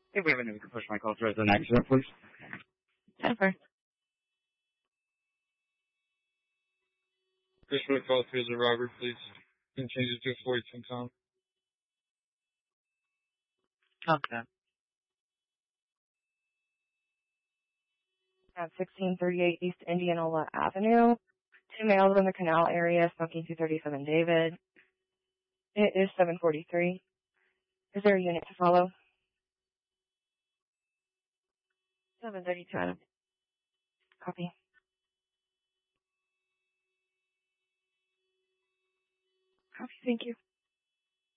If we have any, we can push my call through as an accident, please. Jennifer. Push my call through as a robbery, please. And change it to a 42 count. Okay. At 1638 East Indianola Avenue. 2 males in the canal area smoking 237 David. It is 7:43. Is there a unit to follow? 7:32. Copy. Copy, thank you.